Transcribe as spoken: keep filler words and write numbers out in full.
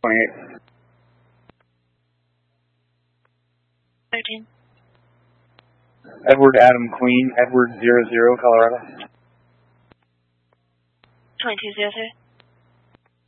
twenty-eight. thirteen. Edward Adam Queen, Edward zero zero, Colorado. twenty-two zero zero.